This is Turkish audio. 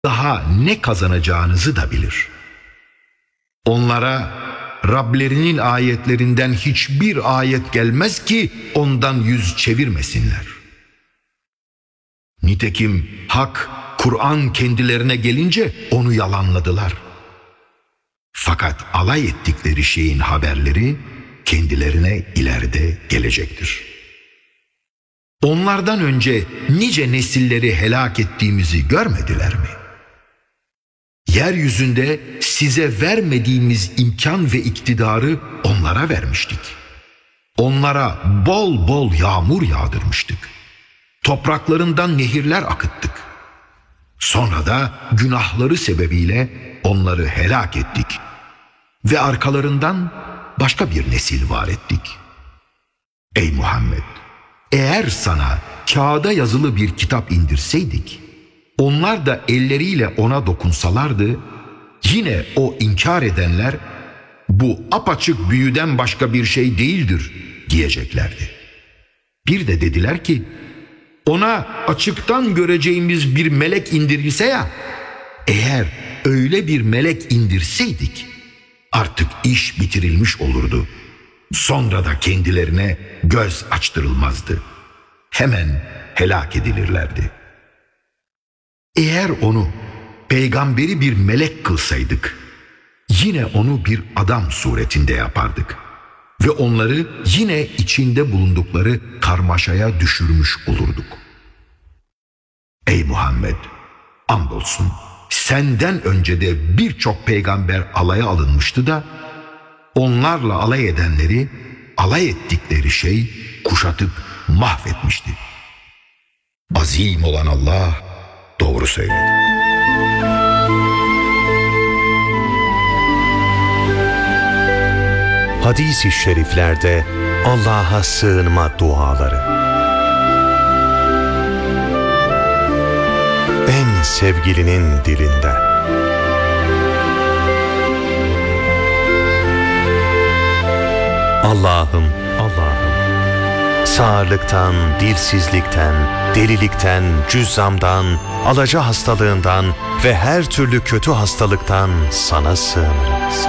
daha ne kazanacağınızı da bilir. Onlara Rablerinin ayetlerinden hiçbir ayet gelmez ki ondan yüz çevirmesinler. Nitekim hak, Kur'an kendilerine gelince onu yalanladılar. Fakat alay ettikleri şeyin haberleri kendilerine ileride gelecektir. Onlardan önce nice nesilleri helak ettiğimizi görmediler mi? Yeryüzünde size vermediğimiz imkan ve iktidarı onlara vermiştik. Onlara bol bol yağmur yağdırmıştık. Topraklarından nehirler akıttık. Sonra da günahları sebebiyle onları helak ettik. Ve arkalarından başka bir nesil var ettik. Ey Muhammed! Eğer sana kağıda yazılı bir kitap indirseydik, onlar da elleriyle ona dokunsalardı, yine o inkar edenler, bu apaçık büyüden başka bir şey değildir diyeceklerdi. Bir de dediler ki, ona açıktan göreceğimiz bir melek indirilse ya, eğer öyle bir melek indirseydik, artık iş bitirilmiş olurdu. Sonra da kendilerine göz açtırılmazdı. Hemen helak edilirlerdi. Eğer onu peygamberi bir melek kılsaydık, yine onu bir adam suretinde yapardık. Ve onları yine içinde bulundukları karmaşaya düşürmüş olurduk. Ey Muhammed! Andolsun senden önce de birçok peygamber alaya alınmıştı da, onlarla alay edenleri, alay ettikleri şey kuşatıp mahvetmişti. Azim olan Allah doğru söyledi. Hadis-i şeriflerde Allah'a sığınma duaları. En sevgilinin dilinden. Allah'ım, sağırlıktan, dilsizlikten, delilikten, cüzzamdan, alaca hastalığından ve her türlü kötü hastalıktan sana sığınırım.